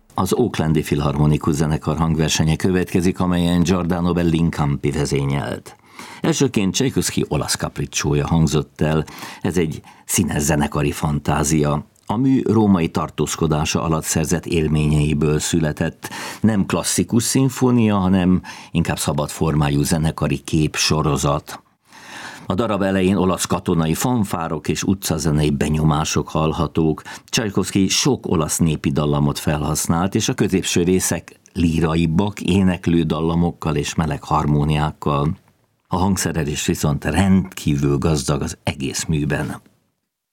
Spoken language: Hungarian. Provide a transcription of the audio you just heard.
Az Oaklandi Filharmonikus Zenekar hangversenye következik, amelyen Giordano Bellincampi vezényelt. Elsőként Csajkovszky olasz kapricsója hangzott el, ez egy színes zenekari fantázia. A mű római tartózkodása alatt szerzett élményeiből született, nem klasszikus szimfónia, hanem inkább szabad formájú zenekari képsorozat. A darab elején olasz katonai fanfárok és utcazenei benyomások hallhatók. Csajkovszky sok olasz népi dallamot felhasznált, és a középső részek líraibbak, éneklő dallamokkal és meleg harmóniákkal. A hangszerelés viszont rendkívül gazdag az egész műben.